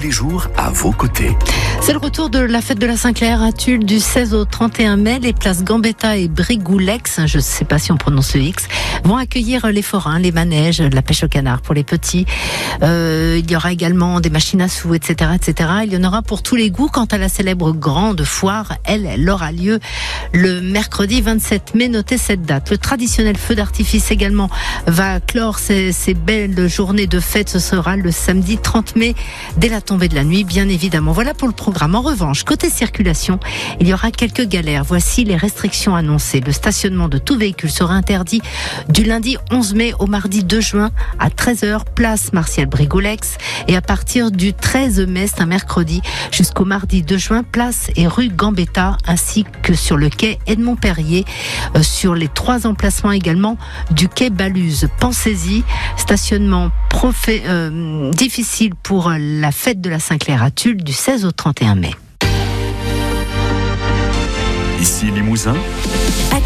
les jours à vos côtés. C'est le retour de la fête de la Saint-Clair à Tulle du 16 au 31 mai. Les places Gambetta et Brigoulex, je ne sais pas si on prononce le X, vont accueillir les forains, les manèges, la pêche au canard pour les petits. Il y aura également des machines à sous, etc., etc. Il y en aura pour tous les goûts. Quant à la célèbre grande foire, elle aura lieu le mercredi 27 mai. Notez cette date. Le traditionnel feu d'artifice également va clore ces belles journées de fête. Ce sera le samedi 30 mai dès la tombée de la nuit, bien évidemment. Voilà pour le programme. En revanche, côté circulation, il y aura quelques galères. Voici les restrictions annoncées. Le stationnement de tout véhicule sera interdit du lundi 11 mai au mardi 2 juin à 13h, place Martial Brigoulex. Et à partir du 13 mai, c'est un mercredi, jusqu'au mardi 2 juin, place et rue Gambetta, ainsi que sur le quai Edmond-Perrier, sur les 3 emplacements également du quai Baluse. Pensez-y, stationnement difficile pour la fête de la Saint-Clair à Tulle du 16 au 31 mai. Ici Limousin.